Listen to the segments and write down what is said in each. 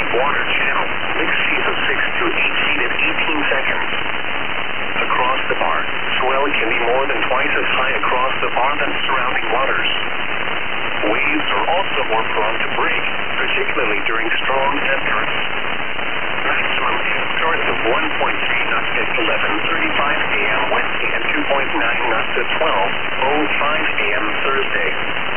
water channel. Mixed seas of 6 to 8 feet in 18 seconds. Across the bar, swell can be more than twice as high across the bar than surrounding waters. Waves are also more prone to break, particularly during strong ebb currents. Maximum ebb current of 1.3 knots at 11:35 a.m. Wednesday and 2.9 knots at 12:05 a.m. Thursday.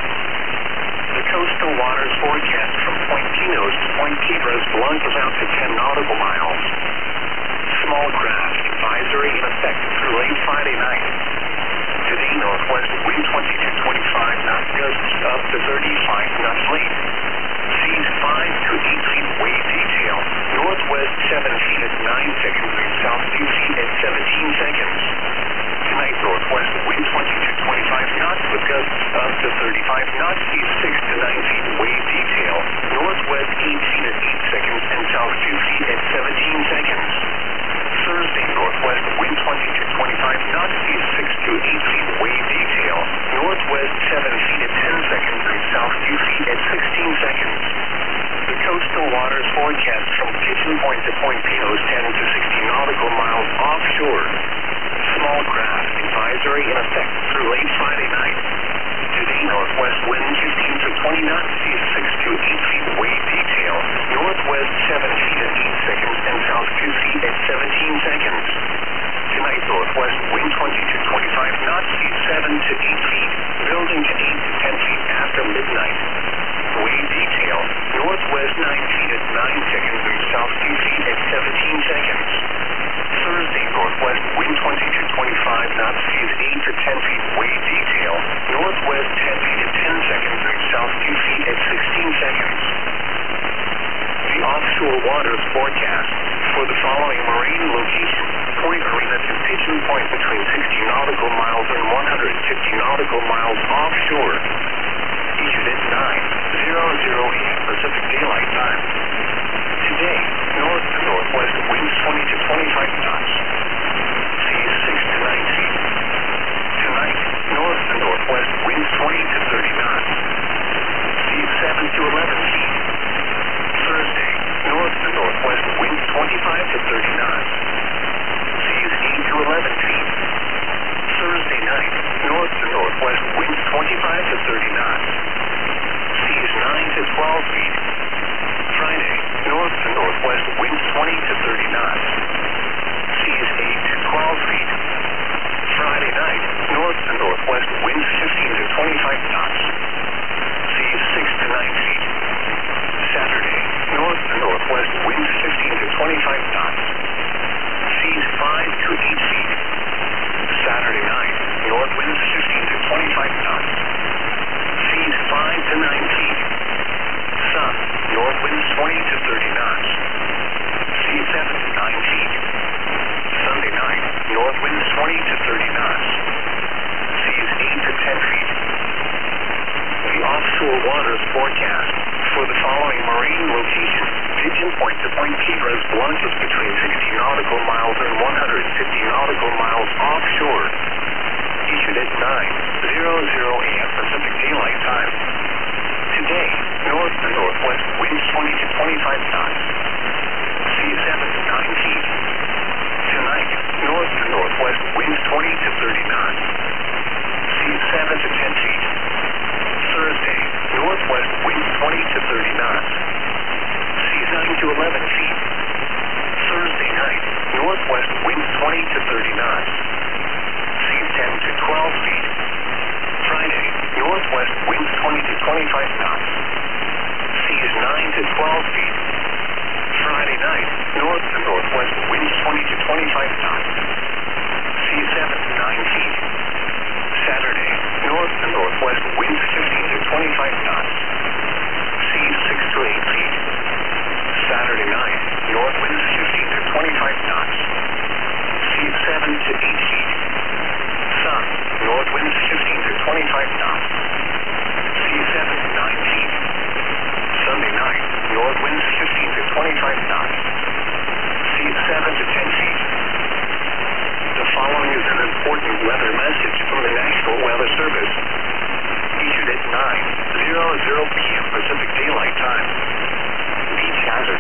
The coastal waters forecast from Point Pinos to Point Piedras Blancas out to 10 nautical miles. Small craft advisory in effect through late Friday night. Today, northwest wind 20 to 25 knots, gusts up to 35 knots late. Seas 5 to 8 feet wave detail. Northwest 7 feet at 9 seconds and south 2 feet at 17 seconds. Tonight, northwest wind 20 to 25 knots with gusts up to 35 knots. Seas 6 to 9 feet wave detail. Northwest 8 feet at 8 seconds and south 2 feet at 17 seconds. Thursday, northwest wind 20 to 25 knots, seas 6 to 8 feet wave detail. Northwest 7 feet at 10 seconds and south 2 feet at 16 seconds. The coastal waters forecast from Kitchen Point to Point Pinos 10 to 60 nautical miles offshore. Small craft advisory in effect through late Friday night. Today, northwest wind 15 to 20 knots, seas 6 to 8 feet wave detail. Northwest 7 feet at 8 seconds and south 2 feet at 17 seconds. Tonight, northwest wind 20 to 25 knots, seas 7 to 8 feet, building to 8 to 10 feet after midnight. Wave detail, northwest 9 feet at 9 seconds and south 2 feet at 17 seconds. Thursday, northwest wind 20 to 25 knots, seas 8 to 10 feet wave detail. Northwest 10 feet at 10 seconds and south 2 feet at 16 seconds. The offshore waters forecast for the following marine location: Point Arena to Pigeon Point between 60 nautical miles and 150 nautical miles offshore. Issued at 9:00 a.m. Pacific Daylight Time. Today, north to northwest winds 20 to 25 knots. Seas 6 to 9 feet. Tonight, north to northwest winds 20 to 30 knots. Seas 7 to 11 feet. Thursday, north to northwest winds 25 to 30 knots. Seas 8 to 11 feet. Thursday night, north to northwest winds 25 to 30 knots. Seas 9 to 12 feet. Friday, north to northwest winds 20 to 30 knots. Seas 8 to 12 feet. Friday night, north to northwest winds 15 to 25 knots. Seas 6 to 9 feet. Saturday, north to northwest winds 15 to 25 knots. Seas 5 to 8 feet. Saturday night, north winds 15 to 25 knots. Seas 5 to 9 feet. Sun, north winds 20 to 30 knots. Seas 7 to 9 feet. Sunday night, north winds 20 to 30 knots. Seas 8 to 10 feet. The offshore waters forecast for the following marine location: Pigeon Point to Point Piedras Blancas between 60 nautical miles and 150 nautical miles offshore. Issued at 9:00 a.m. Pacific Daylight Time. Today, north to northwest winds 20 to 25 knots. Seas 7 to 9 feet. Tonight, north to northwest winds 20 to 30 knots. Seas 7 to 10 feet. Thursday, northwest winds 20 to 30 knots. Seas 9 to 11 feet. Thursday night, northwest winds 20 to 30 knots. Seas 10 to 12 feet. Friday, northwest winds 20 to 25 knots. Seas 9 to 12 feet. Friday night, north to northwest winds 20 to 25 knots. Seas 7 to 9 feet. Saturday, north to northwest winds 15 to 25 knots. Seas 6 to 8 feet.